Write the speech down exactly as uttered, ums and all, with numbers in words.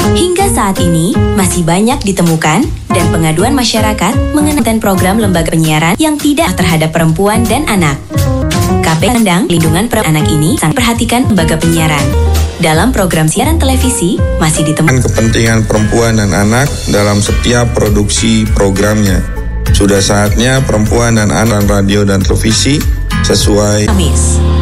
Hingga saat ini, masih banyak ditemukan dan pengaduan masyarakat mengenai program lembaga penyiaran yang tidak terhadap perempuan dan anak. K P Pandang Pelindungan Perempuan Anak ini sangat perhatikan lembaga penyiaran. Dalam program siaran televisi, masih ditemukan kepentingan perempuan dan anak dalam setiap produksi programnya. Sudah saatnya perempuan dan anak radio dan televisi sesuai Kamis.